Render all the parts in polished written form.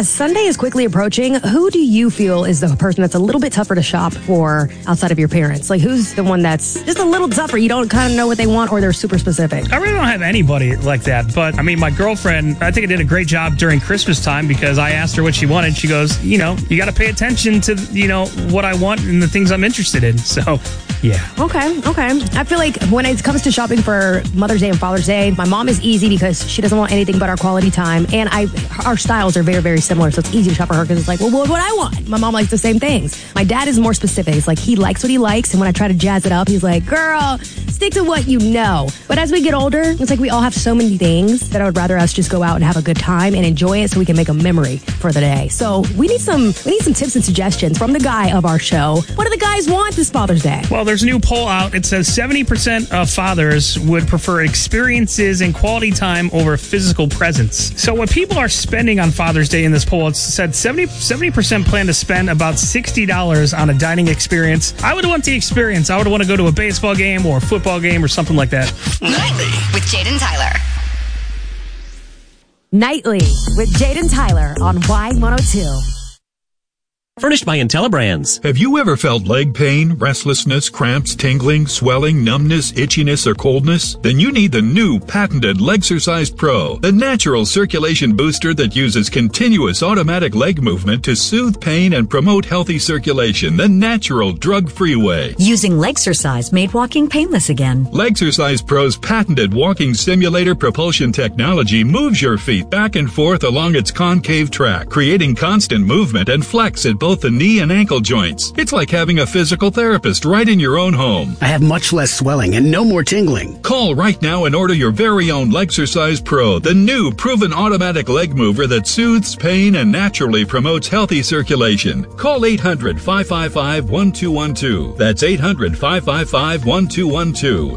As Sunday is quickly approaching, who do you feel is the person that's a little bit tougher to shop for outside of your parents? Like, who's the one that's just a little tougher? You don't kind of know what they want, or they're super specific? I really don't have anybody like that. But, I mean, my girlfriend, I think I did a great job during Christmas time because I asked her what she wanted. She goes, you got to pay attention to, what I want and the things I'm interested in. So, yeah. Okay. I feel like when it comes to shopping for Mother's Day and Father's Day, my mom is easy because she doesn't want anything but our quality time. And our styles are very, very similar. So it's easy to shop for her because it's like, well, what I want? My mom likes the same things. My dad is more specific. It's like he likes what he likes. And when I try to jazz it up, he's like, girl, stick to what you know. But as we get older, it's like we all have so many things that I would rather us just go out and have a good time and enjoy it so we can make a memory for the day. So we need some tips and suggestions from the guy of our show. What do the guys want this Father's Day? Well, there's a new poll out. It says 70% of fathers would prefer experiences and quality time over physical presence. So what people are spending on Father's Day in this poll, it said 70% plan to spend about $60 on a dining experience. I would want the experience. I would want to go to a baseball game or a football game or something like that. Nightly with Jaden Tyler. Nightly with Jaden Tyler on Y102. Furnished by IntelliBrands. Have you ever felt leg pain, restlessness, cramps, tingling, swelling, numbness, itchiness, or coldness? Then you need the new patented Legsercise Pro, the natural circulation booster that uses continuous automatic leg movement to soothe pain and promote healthy circulation the natural drug-free way. Using Legsercise made walking painless again. Legsercise Pro's patented walking simulator propulsion technology moves your feet back and forth along its concave track, creating constant movement and flex at both the knee and ankle joints. It's like having a physical therapist right in your own home. I have much less swelling and no more tingling. Call right now and order your very own Legsercise Pro, the new proven automatic leg mover that soothes pain and naturally promotes healthy circulation. Call 800-555-1212. That's 800-555-1212.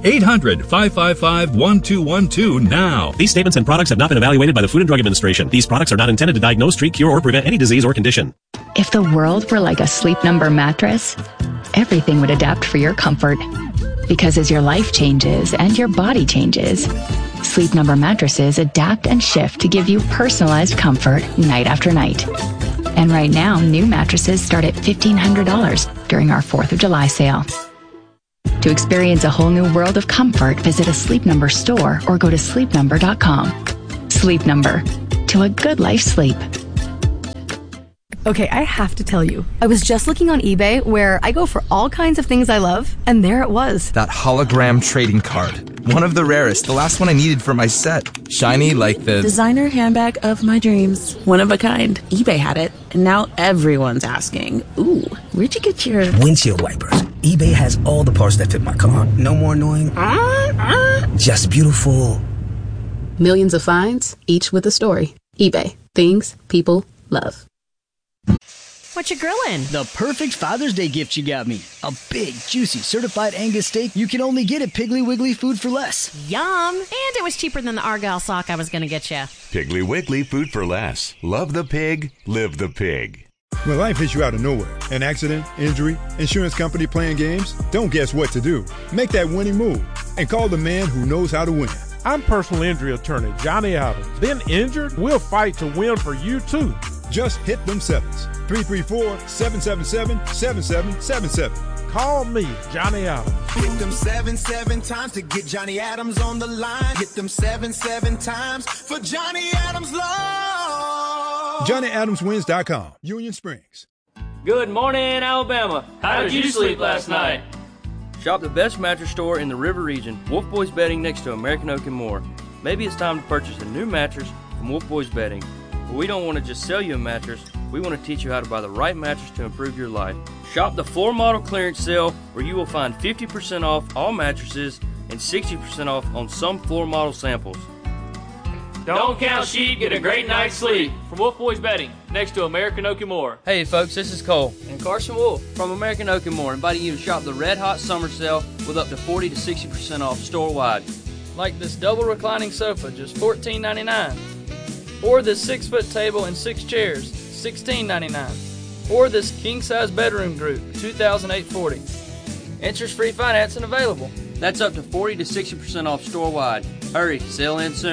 800-555-1212 now. These statements and products have not been evaluated by the Food and Drug Administration. These products are not intended to diagnose, treat, cure, or prevent any disease or condition. If the world were like a Sleep Number mattress, everything would adapt for your comfort. Because as your life changes and your body changes, Sleep Number mattresses adapt and shift to give you personalized comfort night after night. And right now, new mattresses start at $1,500 during our 4th of July sale. To experience a whole new world of comfort, visit a Sleep Number store or go to sleepnumber.com. Sleep Number. To a good life sleep. Okay, I have to tell you, I was just looking on eBay where I go for all kinds of things I love, and there it was. That hologram trading card. One of the rarest, the last one I needed for my set. Shiny like the designer handbag of my dreams. One of a kind. eBay had it, and now everyone's asking, ooh, where'd you get your windshield wipers? eBay has all the parts that fit my car. No more annoying. Just beautiful. Millions of finds, each with a story. eBay. Things people love. What you grilling? The perfect Father's Day gift you got me. A big, juicy, certified Angus steak you can only get at Piggly Wiggly Food for Less. Yum! And it was cheaper than the Argyle sock I was going to get you. Piggly Wiggly Food for Less. Love the pig, live the pig. When life hits you out of nowhere, an accident, injury, insurance company playing games, don't guess what to do. Make that winning move and call the man who knows how to win. I'm personal injury attorney Johnny Adams. Been injured? We'll fight to win for you too. Just hit them sevens. 334-777-7777. Call me, Johnny Adams. Hit them 7 times to get Johnny Adams on the line. Hit them 7 times for Johnny Adams Law. JohnnyAdamsWins.com. Union Springs. Good morning, Alabama. How did you sleep last night? Shop the best mattress store in the River region. Wolf Boys Bedding next to American Oak and more. Maybe it's time to purchase a new mattress from Wolf Boys Bedding. But we don't want to just sell you a mattress. We want to teach you how to buy the right mattress to improve your life. Shop the floor model clearance sale where you will find 50% off all mattresses and 60% off on some floor model samples. Don't count sheep, get a great night's sleep. From Wolf Boys Bedding, next to American Oak and More. Hey folks, this is Cole and Carson Wolf from American Oak and More, inviting you to shop the Red Hot Summer Sale with up to 40 to 60% off store-wide. Like this double reclining sofa, just $14.99. Or this 6-foot table and 6 chairs, $16.99. Or this king-size bedroom group, $2,840. Interest-free financing available. That's up to 40 to 60% off store-wide. Hurry, sale ends soon.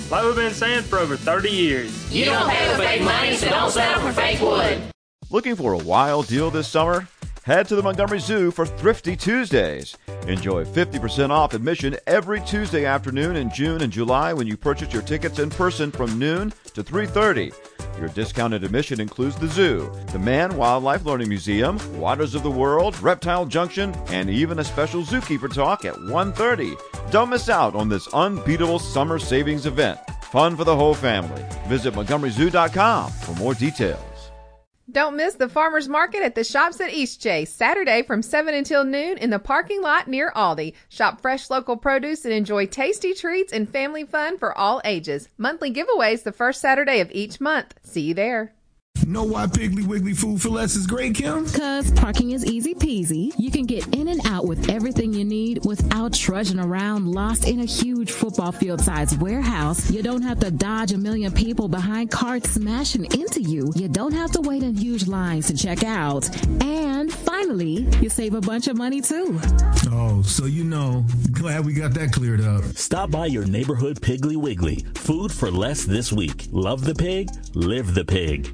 Like we've been saying for over 30 years. You don't pay with fake money, so don't settle for fake wood. Looking for a wild deal this summer? Head to the Montgomery Zoo for Thrifty Tuesdays. Enjoy 50% off admission every Tuesday afternoon in June and July when you purchase your tickets in person from noon to 3:30. Your discounted admission includes the zoo, the Man Wildlife Learning Museum, Waters of the World, Reptile Junction, and even a special zookeeper talk at 1:30. Don't miss out on this unbeatable summer savings event. Fun for the whole family. Visit MontgomeryZoo.com for more details. Don't miss the Farmers Market at the Shops at Eastchase, Saturday from 7 until noon in the parking lot near Aldi. Shop fresh local produce and enjoy tasty treats and family fun for all ages. Monthly giveaways the first Saturday of each month. See you there. Know why Piggly Wiggly Food for Less is great, Kim? Because parking is easy peasy. You can get in and out with everything you need without trudging around lost in a huge football field-sized warehouse. You don't have to dodge a million people behind carts smashing into you. You don't have to wait in huge lines to check out. And finally, you save a bunch of money, too. Oh, so you know. Glad we got that cleared up. Stop by your neighborhood Piggly Wiggly. Food for less this week. Love the pig, live the pig.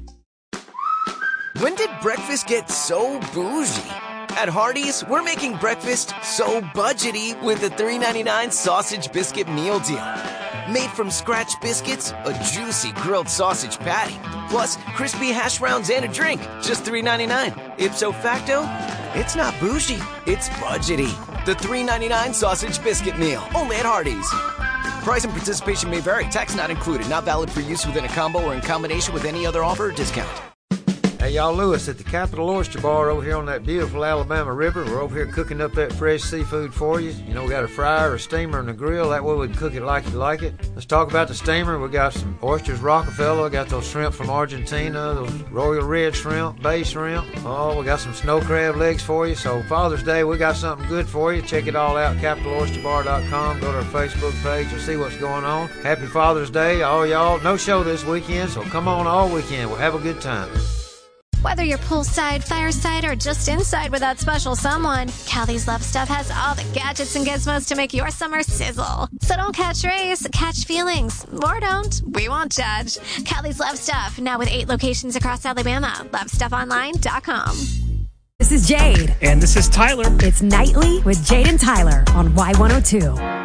When did breakfast get so bougie? At Hardee's, we're making breakfast so budgety with the $3.99 sausage biscuit meal deal. Made from scratch biscuits, a juicy grilled sausage patty, plus crispy hash browns and a drink, just $3.99. Ipso facto, it's not bougie, it's budgety. The $3.99 sausage biscuit meal, only at Hardee's. Price and participation may vary, tax not included, not valid for use within a combo or in combination with any other offer or discount. Hey, y'all, Lewis at the Capital Oyster Bar over here on that beautiful Alabama River. We're over here cooking up that fresh seafood for you. You know, we got a fryer, a steamer, and a grill. That way we can cook it like you like it. Let's talk about the steamer. We got some oysters Rockefeller. Got those shrimp from Argentina, those Royal Red shrimp, bay shrimp. Oh, we got some snow crab legs for you. So Father's Day, we got something good for you. Check it all out, CapitalOysterBar.com. Go to our Facebook page and see what's going on. Happy Father's Day, all y'all. No show this weekend, so come on all weekend. We'll have a good time. Whether you're poolside, fireside, or just inside with that special someone, Callie's Love Stuff has all the gadgets and gizmos to make your summer sizzle. So don't catch rays, catch feelings. Or don't. We won't judge. Callie's Love Stuff, now with 8 locations across Alabama. LoveStuffOnline.com. This is Jade. And this is Tyler. It's Nightly with Jade and Tyler on Y102.